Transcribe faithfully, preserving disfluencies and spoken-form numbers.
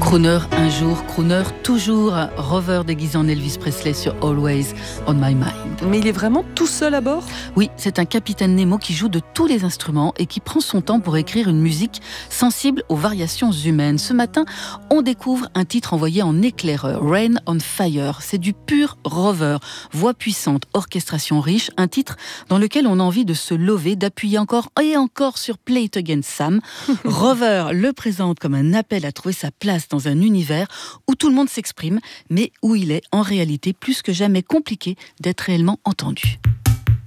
Crooner un jour, crooner toujours. Rover déguisé en Elvis Presley sur Always on My Mind. Mais il est vraiment tout seul à bord ? Oui, c'est un capitaine Nemo qui joue de tous les instruments et qui prend son temps pour écrire une musique sensible aux variations humaines. Ce matin, on découvre un titre envoyé en éclaireur, Rain on Fire. C'est du pur Rover, voix puissante, orchestration riche, un titre dans lequel on a envie de se lever, d'appuyer encore et encore sur Play It Again Sam. Rover le présente comme un appel à trouver sa place dans un univers où tout le monde s'exprime, mais où il est en réalité plus que jamais compliqué d'être réellement entendu.